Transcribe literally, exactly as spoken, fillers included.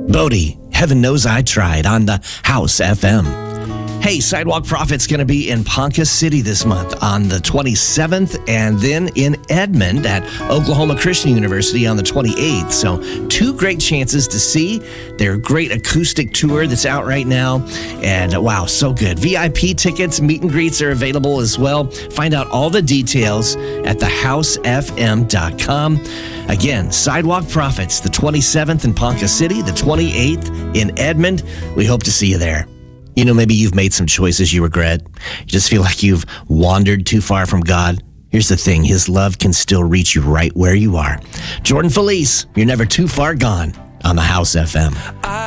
Bodie, Heaven Knows I Tried on the House F M. Hey, Sidewalk Prophet's going to be in Ponca City this month on the twenty-seventh, and then in Edmond at Oklahoma Christian University on the twenty-eighth. So two great chances to see their great acoustic tour that's out right now. And uh, wow, so good. V I P tickets, meet and greets are available as well. Find out all the details at the house f m dot com. Again, Sidewalk Prophets, the twenty-seventh in Ponca City, the twenty-eighth in Edmond. We hope to see you there. You know, maybe you've made some choices you regret. You just feel like you've wandered too far from God. Here's the thing. His love can still reach you right where you are. Jordan Felice, you're never too far gone on the House F M.